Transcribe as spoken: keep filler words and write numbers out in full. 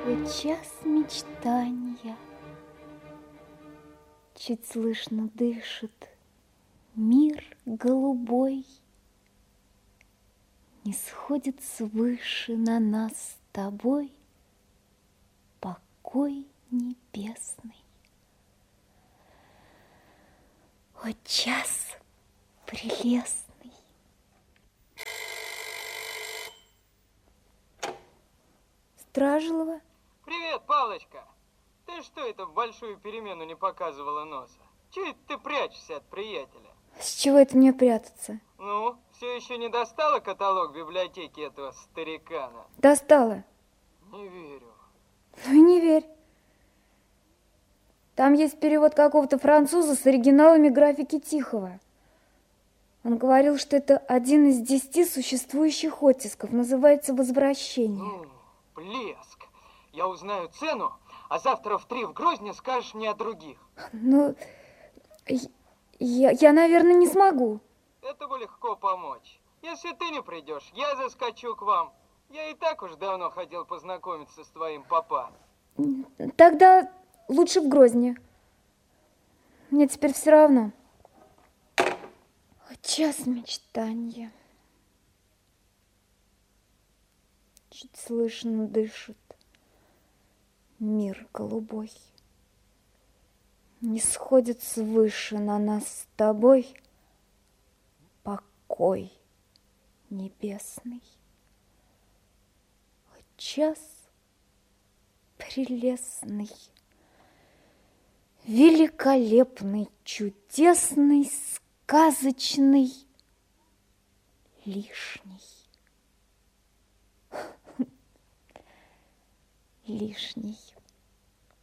Вот час мечтанья, чуть слышно дышит мир голубой, не сходит свыше на нас с тобой покой небесный. О, час прелестный! Стражилова. Привет, Палочка. Ты что это в большую перемену не показывала носа? Чего это ты прячешься от приятеля? С чего это мне прятаться? Ну, все еще не достала каталог библиотеки этого старикана? Достала. Не верю. Ну и не верь. Там есть перевод какого-то француза с оригиналами графики Тихого. Он говорил, что это один из десяти существующих оттисков. Называется «Возвращение». Ну, блеск. Я узнаю цену, а завтра в три в Грозне скажешь мне о других. Ну, я, я, наверное, не смогу. Этого легко помочь. Если ты не придешь, я заскочу к вам. Я и так уж давно хотел познакомиться с твоим папа. Тогда лучше в Грозне. Мне теперь все равно. Час мечтанья. Чуть слышно дышит мир голубой. Не сходит свыше на нас с тобой покой небесный. О, час прелестный, великолепный, чудесный, сказочный, лишний. Лишний.